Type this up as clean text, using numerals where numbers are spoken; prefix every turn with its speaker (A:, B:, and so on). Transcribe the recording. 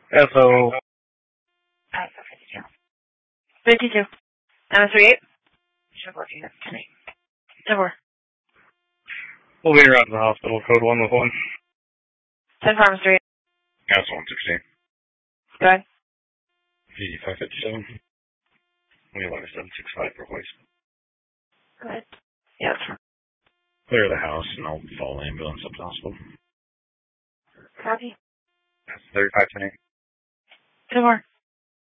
A: SO.
B: 52. 938. Should work here. 10-4.
A: We'll be around to the hospital. Code 111.
B: 10 Farm Street.
C: That's 116.
B: Go ahead.
C: 557. We 11765 for hoist.
B: Go ahead. Yes.
C: Clear the house and I'll follow the ambulance up to the hospital.
B: Copy.
A: That's 3528.
B: 10-4.